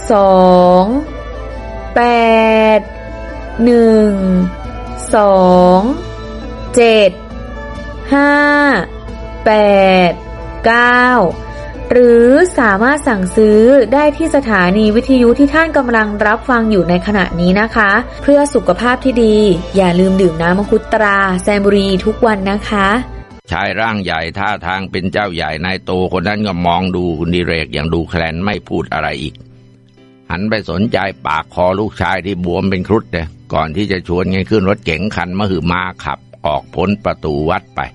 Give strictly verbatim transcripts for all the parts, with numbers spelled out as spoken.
สองแปดหนึ่งสองเจ็ดห้าแปดเก้าหรือสามารถสั่งซื้อได้ที่สถานีวิทยุที่ท่านกำลังรับฟังอยู่ในขณะนี้นะคะเพื่อสุขภาพที่ดีอย่าลืมดื่มน้ำมังคุดตราแซนบุรีทุกวันนะคะชายร่างใหญ่ท่าทางเป็นเจ้าใหญ่นายโตคนนั้นก็มองดูคุณดิเรกอย่างดูแคลนไม่พูดอะไรอีกหันไปสนใจปากคอลูกชายที่บวมเป็นครุฑเนี่ยก่อนที่จะชวนกันขึ้นรถเก๋งคันมหึมาขับออกพ้นประตูวัดไป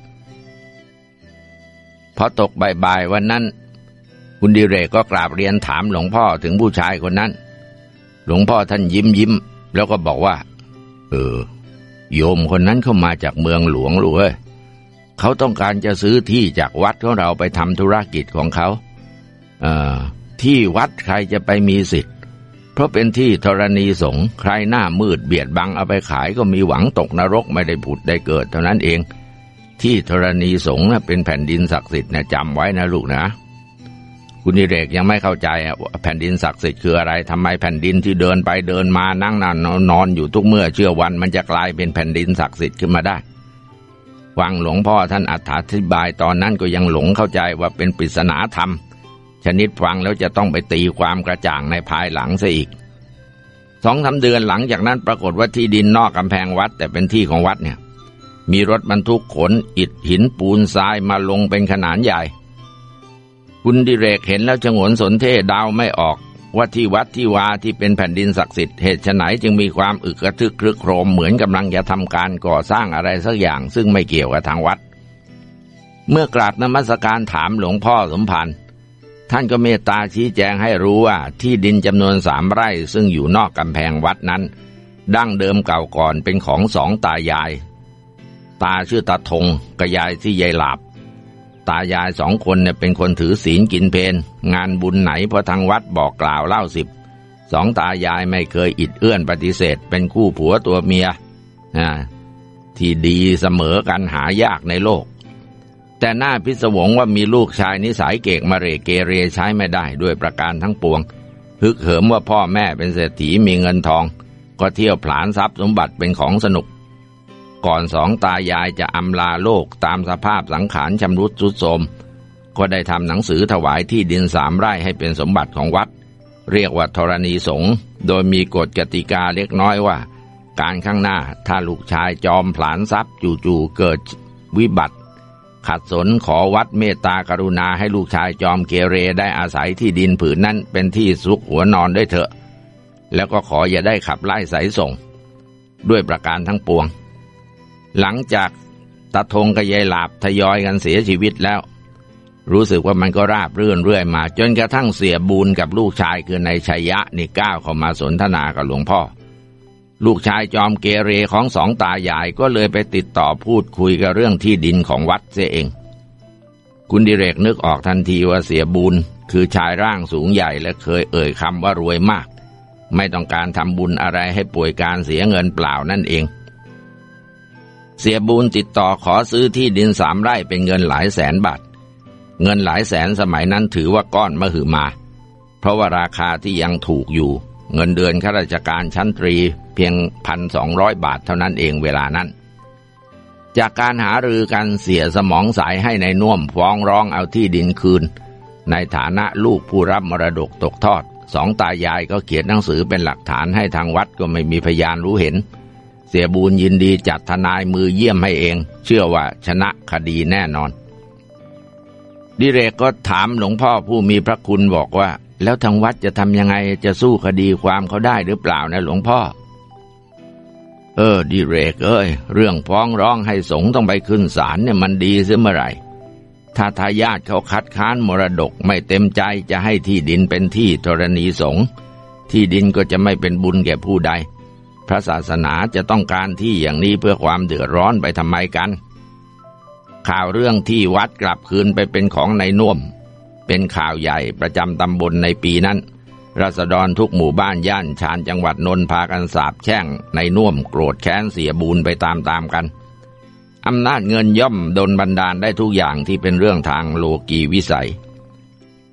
พอตกบ่ายๆวันนั้นคุณดิเรกก็กราบเรียนถามหลวงพ่อถึงผู้ชายคนนั้นหลวงพ่อท่านยิ้มยิ้มแล้วก็บอกว่าเออโยมคนนั้นเข้ามาจากเมืองหลวงลูกเอ้ยเขาต้องการจะซื้อที่จากวัดของเราไปทำธุรกิจของเขาเอ่อที่วัดใครจะไปมีสิทธิ์เพราะเป็นที่ธรณีสงฆ์ใครหน้ามืดเบียดบังเอาไปขายก็มีหวังตกนรกไม่ได้ผุดได้เกิดเท่านั้นเองที่ธรณีสงฆ์เป็นแผ่นดินศักดิ์สิทธิ์นะจำไว้นะลูกนะคุณดิเรกยังไม่เข้าใจว่าแผ่นดินศักดิ์สิทธิ์คืออะไรทำไมแผ่นดินที่เดินไปเดินมานั่งนั่งนอนอยู่ทุกเมื่อเชื่อวันมันจะกลายเป็นแผ่นดินศักดิ์สิทธิ์ขึ้นมาได้ฟังหลวงพ่อท่านอธิบายตอนนั้นก็ยังหลงเข้าใจว่าเป็นปริศนาธรรมชนิดฟังแล้วจะต้องไปตีความกระจ่างในภายหลังซะอีกสองสามเดือนหลังจากนั้นปรากฏว่าที่ดินนอกกำแพงวัดแต่เป็นที่ของวัดเนี่ยมีรถบรรทุกขนอิฐหินปูนทรายมาลงเป็นขนาดใหญ่คุณดิเรกเห็นแล้วฉงนสนเท่เดาไม่ออกว่าที่วัดที่วาที่เป็นแผ่นดินศักดิ์สิทธิ์เหตุไฉนจึงมีความอึกกระทึกครึกโครมเหมือนกำลังจะทำการก่อสร้างอะไรสักอย่างซึ่งไม่เกี่ยวกับทางวัดเมื่อกราบนมัสการถามหลวงพ่อสมภารท่านก็เมตตาชี้แจงให้รู้ว่าที่ดินจำนวนสามไร่ซึ่งอยู่นอกกำแพงวัดนั้นดั้งเดิมเก่าก่อนเป็นของสองตายายตาชื่อตาทงกับยายที่ยายหลาบตายายสองคนเนี่ยเป็นคนถือศีลกินเพลงานบุญไหนพอทางวัดบอกกล่าวเล่าสิบสองตายายไม่เคยอิดเอื้อนปฏิเสธเป็นคู่ผัวตัวเมียนะที่ดีเสมอกันหายากในโลกแต่น่าพิศวงว่ามีลูกชายนิสัยเกกมะเรเกเรใช้ไม่ได้ด้วยประการทั้งปวงฮึกเหิมว่าพ่อแม่เป็นเศรษฐีมีเงินทองก็เที่ยวผลาญทรัพย์สมบัติเป็นของสนุกก่อนสองตายายจะอำลาโลกตามสภาพสังขารชำรุดทรุดโทรมก็ได้ทำหนังสือถวายที่ดินสามไร่ให้เป็นสมบัติของวัดเรียกว่าธรณีสงฆ์โดยมีกฎกติกาเล็กน้อยว่าการข้างหน้าถ้าลูกชายจอมผลาญทรัพย์จู่ๆเกิดวิบัติขัดสนขอวัดเมตตากรุณาให้ลูกชายจอมเกเรได้อาศัยที่ดินผืนนั้นเป็นที่ซุกหัวนอนด้วยเถอะแล้วก็ขออย่าได้ขับไล่สายส่งด้วยประการทั้งปวงหลังจากตาทงกับยายหลาบทยอยกันเสียชีวิตแล้วรู้สึกว่ามันก็ราบรื่นเรื่อยมาจนกระทั่งเสียบูญกับลูกชายคือนายชัยยะนี่ก้าวเข้ามาสนทนากับหลวงพ่อลูกชายจอมเกเรของสองตายายก็เลยไปติดต่อพูดคุยกับเรื่องที่ดินของวัดเสียเองคุณดิเรกนึกออกทันทีว่าเสียบูญคือชายร่างสูงใหญ่และเคยเอ่ยคำว่ารวยมากไม่ต้องการทำบุญอะไรให้ป่วยการเสียเงินเปล่านั่นเองเสียบูญติดต่อขอซื้อที่ดินสามไร่เป็นเงินหลายแสนบาทเงินหลายแสนสมัยนั้นถือว่าก้อนมหึมาเพราะว่าราคาที่ยังถูกอยู่เงินเดือนข้าราชการชั้นตรีเพียง หนึ่งพันสองร้อย บาทเท่านั้นเองเวลานั้นจากการหารือกันเสียสมองสายให้ในน่วมฟ้องร้องเอาที่ดินคืนในฐานะลูกผู้รับมรดกตกทอดสองตายายก็เขียนหนังสือเป็นหลักฐานให้ทางวัดก็ไม่มีพยานรู้เห็นเสียบูญยินดีจัดทนายมือเยี่ยมให้เองเชื่อว่าชนะคดีแน่นอนดิเรกก็ถามหลวงพ่อผู้มีพระคุณบอกว่าแล้วทางวัดจะทำยังไงจะสู้คดีความเขาได้หรือเปล่านะหลวงพ่อเออดิเรกเอ้ยเรื่องฟ้องร้องให้สงฆ์ต้องไปขึ้นศาลเนี่ยมันดีเสียเมื่อไหร่ถ้าทายาทเขาคัดค้านมรดกไม่เต็มใจจะให้ที่ดินเป็นที่ธรณีสงฆ์ที่ดินก็จะไม่เป็นบุญแก่ผู้ใดพระศาสนาจะต้องการที่อย่างนี้เพื่อความเดือดร้อนไปทำไมกันข่าวเรื่องที่วัดกลับคืนไปเป็นของนายน่วมเป็นข่าวใหญ่ประจำตำบลในปีนั้นราษฎรทุกหมู่บ้านย่านชานจังหวัดนนท์พากันสาปแช่งนายน่วมโกรธแค้นเสียบูญไปตามๆกันอำนาจเงินย่อมดลบันดาลได้ทุกอย่างที่เป็นเรื่องทางโลกีวิสัย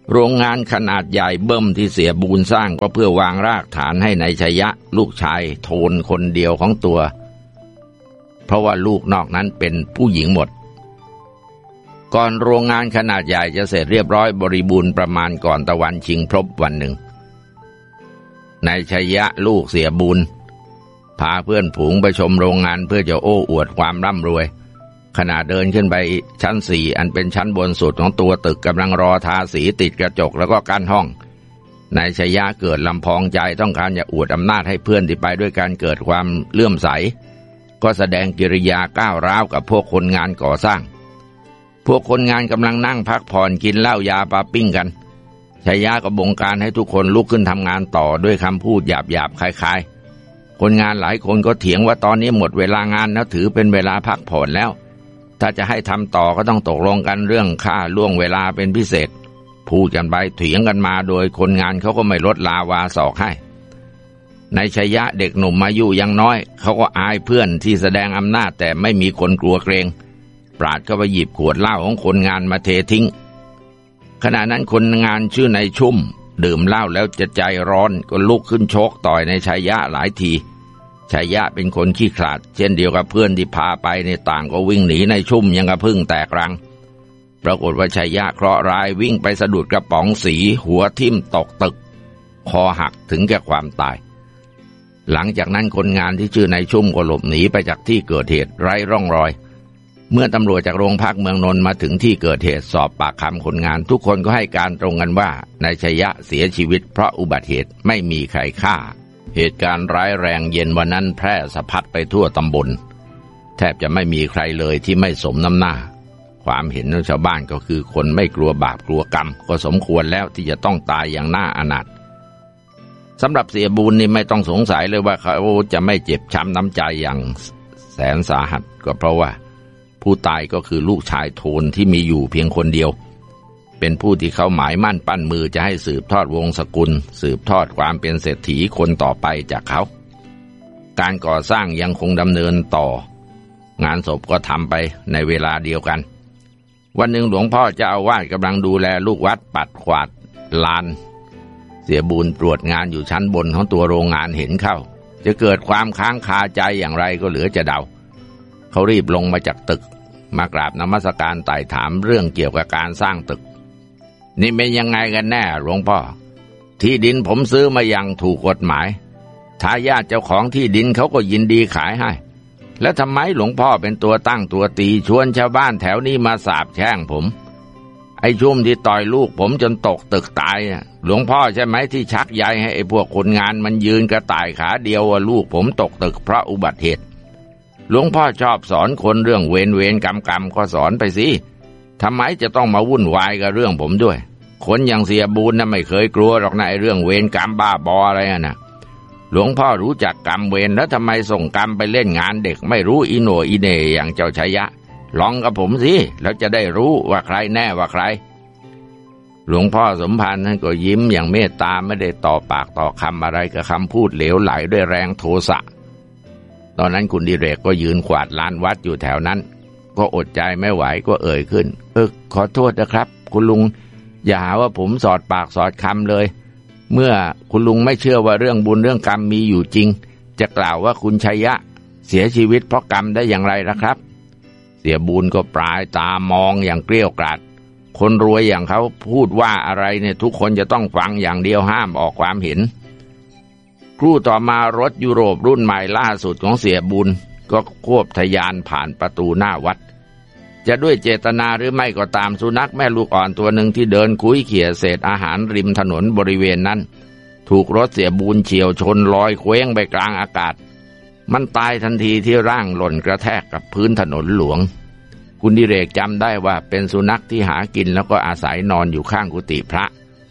โรงงานขนาดใหญ่เบิ่มที่เสียบูญสร้างก็เพื่อวางรากฐานให้นายชยะลูกชายโทนคนเดียวของตัวเพราะว่าลูกนอกนั้นเป็นผู้หญิงหมดก่อนโรงงานขนาดใหญ่จะเสร็จเรียบร้อยบริบูรณ์ประมาณก่อนตะวันชิงพรบวันหนึ่งนายชยะลูกเสียบูญพาเพื่อนฝูงไปชมโรงงานเพื่อจะโอ้อวดความร่ำรวยขณะเดินขึ้นไปชั้นสี่อันเป็นชั้นบนสุดของตัวตึกกำลังรอทาสีติดกระจกแล้วก็กั้นห้องนายชยะเกิดลำพองใจต้องการจะอวดอำนาจให้เพื่อนที่ไปด้วยกันเกิดความเลื่อมใสก็แสดงกิริยาก้าวร้าวกับพวกคนงานก่อสร้างพวกคนงานกำลังนั่งพักผ่อนกินเหล้ายาปาปิ้งกันชยะก็บงการให้ทุกคนลุกขึ้นทำงานต่อด้วยคำพูดหยาบๆคล้ายๆคนงานหลายคนก็เถียงว่าตอนนี้หมดเวลางานแล้วถือเป็นเวลาพักผ่อนแล้วถ้าจะให้ทำต่อก็ต้องตกลงกันเรื่องค่าล่วงเวลาเป็นพิเศษพูดกันไปเถียงกันมาโดยคนงานเขาก็ไม่ลดลาวาศอกให้นายชยะเด็กหนุ่มอายุยังน้อยเขาก็อายเพื่อนที่แสดงอำนาจแต่ไม่มีคนกลัวเกรงปราดก็ไปหยิบขวดเหล้าของคนงานมาเททิ้งขณะนั้นคนงานชื่อนายชุ่มดื่มเหล้าแล้วจะใจร้อนก็ลุกขึ้นโชกต่อยนายชยะหลายทีชยะเป็นคนขี้ขลาดเช่นเดียวกับเพื่อนที่พาไปในต่างก็วิ่งหนีนายชุ่มยังกระพึ่งแตกรังปรากฏว่าชยะเคราะห์ร้ายวิ่งไปสะดุดกระป๋องสีหัวทิ่มตกตึกคอหักถึงแก่ความตายหลังจากนั้นคนงานที่ชื่อนายชุ่มก็หลบหนีไปจากที่เกิดเหตุไร้ร่องรอยเมื่อตำรวจจากโรงพักเมืองนนท์มาถึงที่เกิดเหตุสอบปากคำคนงานทุกคนก็ให้การตรงกันว่านายชยะเสียชีวิตเพราะอุบัติเหตุไม่มีใครฆ่าเหตุการณ์ร้ายแรงเย็นวันนั้นแพร่สะพัดไปทั่วตำบลแทบจะไม่มีใครเลยที่ไม่สมน้ำหน้าความเห็นของชาวบ้านก็คือคนไม่กลัวบาปกลัวกรรมก็สมควรแล้วที่จะต้องตายอย่างน่าอนาถสำหรับเสียบูญนี่ไม่ต้องสงสัยเลยว่าเขาจะไม่เจ็บช้ำน้ำใจอย่างแสนสาหัสก็เพราะว่าผู้ตายก็คือลูกชายโทนที่มีอยู่เพียงคนเดียวเป็นผู้ที่เขาหมายมั่นปั้นมือจะให้สืบทอดวงศ์สกุลสืบทอดความเป็นเศรษฐีคนต่อไปจากเขาการก่อสร้างยังคงดำเนินต่องานศพก็ทำไปในเวลาเดียวกันวันหนึ่งหลวงพ่อเจ้าอาวาสกำลังดูแลลูกวัดปัดกวาดลานเสียบูญตรวจงานอยู่ชั้นบนของตัวโรงงานเห็นเข้าจะเกิดความค้างคาใจอย่างไรก็เหลือจะเดาเขารีบลงมาจากตึกมากราบนมัสการไต่ถามเรื่องเกี่ยวกับการสร้างตึกนี่เป็นยังไงกันแน่หลวงพ่อที่ดินผมซื้อมาอย่างถูกกฎหมายทายาทเจ้าของที่ดินเขาก็ยินดีขายให้แล้วทำไมหลวงพ่อเป็นตัวตั้งตัวตีชวนชาวบ้านแถวนี้มาสาปแช่งผมไอ้ชุ่มที่ต่อยลูกผมจนตกตึกตายหลวงพ่อใช่ไหมที่ชักใยให้ไอ้พวกคนงานมันยืนกระต่ายขาเดียวว่าลูกผมตกตึกเพราะอุบัติเหตุหลวงพ่อชอบสอนคนเรื่องเวรเวรกรรมกรรมก็สอนไปสิทำไมจะต้องมาวุ่นวายกับเรื่องผมด้วยคนอย่างเสียบูญน่ะไม่เคยกลัวหรอกนะไอ้เรื่องเวรกรรมบ้าบออะไรน่ะหลวงพ่อรู้จักกรรมเวรแล้วทำไมส่งกรรมไปเล่นงานเด็กไม่รู้อีโหนอีเหน่อย่างเจ้าชยะลองกับผมสิแล้วจะได้รู้ว่าใครแน่ว่าใครหลวงพ่อสมภารท่านก็ยิ้มอย่างเมตตาไม่ได้ต่อปากต่อคำอะไรกับคำพูดเหลวไหลด้วยแรงโทสะตอนนั้นคุณดิเรกก็ยืนขวาดลานวัดอยู่แถวนั้นก็อดใจไม่ไหวก็เอ่ยขึ้นเออขอโทษนะครับคุณลุงอย่าหาว่าผมสอดปากสอดคำเลยเมื่อคุณลุงไม่เชื่อว่าเรื่องบุญเรื่องกรรมมีอยู่จริงจะกล่าวว่าคุณชยะเสียชีวิตเพราะกรรมได้อย่างไรล่ะครับเสียบูญก็ปลายตามองอย่างเกลี้ยกล่อมคนรวยอย่างเขาพูดว่าอะไรเนี่ยทุกคนจะต้องฟังอย่างเดียวห้ามออกความเห็นครู่ต่อมารถยุโรปรุ่นใหม่ล่าสุดของเสียบุญก็ควบทะยานผ่านประตูหน้าวัดจะด้วยเจตนาหรือไม่ก็ตามสุนัขแม่ลูกอ่อนตัวหนึ่งที่เดินคุ้ยเขี่ยเศษอาหารริมถนนบริเวณนั้นถูกรถเสียบุญเฉี่ยวชนลอยเคว้งไปกลางอากาศมันตายทันทีที่ร่างหล่นกระแทกกับพื้นถนนหลวงคุณดิเรกจำได้ว่าเป็นสุนัขที่หากินแล้วก็อาศัยนอนอยู่ข้างกุฏิพระ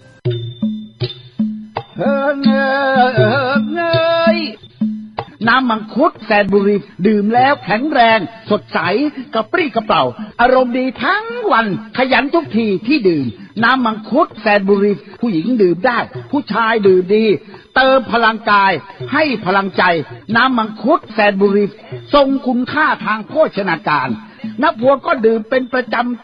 เฮ้ยเงยน้ำมังคุดแสนบุรีดื่มแล้วแข็งแรงสดใสกระปรี้กระเปร่าอารมณ์ดีทั้งวันขยันทุกทีที่ดื่มน้ำมังคุดแสนบุรีผู้หญิงดื่มได้ผู้ชายดื่มดีเติมพลังกายให้พลังใจน้ำมังคุดแสนบุรีทรงคุณค่าทางโภชนาการนักบวชก็ดื่มเป็นประจำ